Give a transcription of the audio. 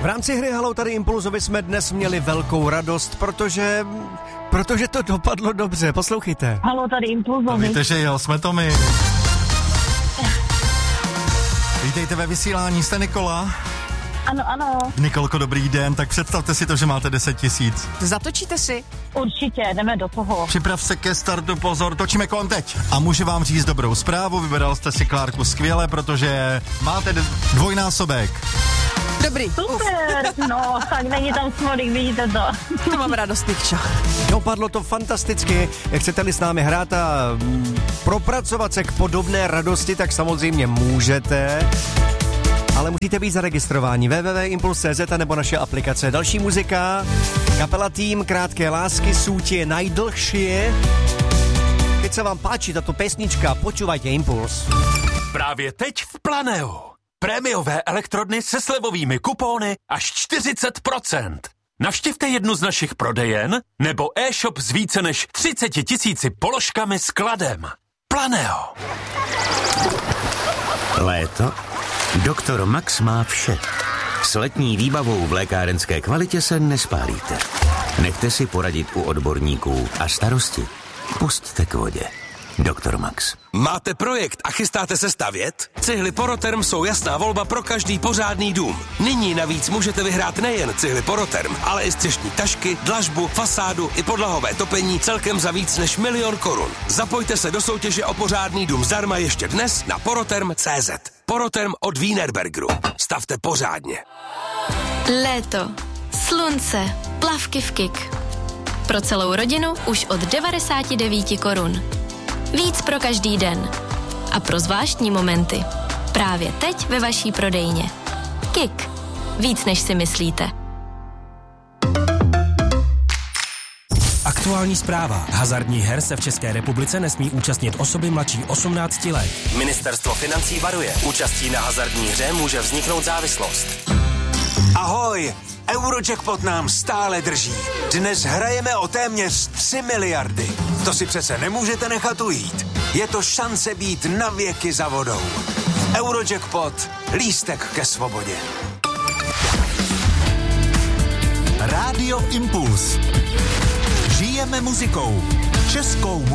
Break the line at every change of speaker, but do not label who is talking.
V rámci hry Haló, tady Impulzovi jsme dnes měli velkou radost, protože to dopadlo dobře. Poslouchejte.
Haló, tady Impulzovi.
Víte, že jo, jsme to my. Vítejte ve vysílání, jste Nikola?
Ano.
Nikolko, dobrý den, tak představte si to, že máte 10 000.
Zatočíte si?
Určitě, jdeme do toho.
Připrav se ke startu, pozor, točíme kolem teď. A můžu vám říct dobrou zprávu, vybral jste si Klárku skvěle, protože máte dvojnásobek.
Dobrý.
Super, no, tak není tam smolík, vidíte to.
To mám radost, Nikčo.
Dopadlo to fantasticky. Chcete-li s námi hrát a propracovat se k podobné radosti, tak samozřejmě můžete. Ale musíte být zaregistrováni www.impuls.cz nebo naše aplikace. Další muzika, kapela Tým, Krátké lásky, súť najdlhší. Keď sa vám páči tato pesnička, počúvajte Impuls.
Právě teď v Planeu. Prémiové elektrodny se slevovými kupóny až 40%. Navštivte jednu z našich prodejen nebo e-shop s více než 30 000 položkami s kladem. Planeo.
Léto? Doktor Max má vše. S letní výbavou v lékárenské kvalitě se nespálíte. Nechte si poradit u odborníků a starosti pusťte k vodě. Doktor Max.
Máte projekt a chystáte se stavět? Cihly Poroterm jsou jasná volba pro každý pořádný dům. Nyní navíc můžete vyhrát nejen cihly Poroterm, ale i střešní tašky, dlažbu, fasádu i podlahové topení celkem za víc než 1 000 000 korun. Zapojte se do soutěže o pořádný dům zdarma ještě dnes na poroterm.cz. Poroterm od Wienerbergeru. Stavte pořádně.
Léto, slunce, plavky v KIK. Pro celou rodinu už od 99 korun. Víc pro každý den. A pro zvláštní momenty. Právě teď ve vaší prodejně. KIK. Víc než si myslíte.
Aktuální zpráva. Hazardních her se v České republice nesmí účastnit osoby mladší 18 let.
Ministerstvo financí varuje. Účastí na hazardní hře může vzniknout závislost.
Ahoj! Eurojackpot nám stále drží. Dnes hrajeme o téměř 3 miliardy. To si přece nemůžete nechat ujít. Je to šance být na věky za vodou. Eurojackpot. Lístek ke svobodě.
Rádio Impuls. Žijeme muzikou. Českou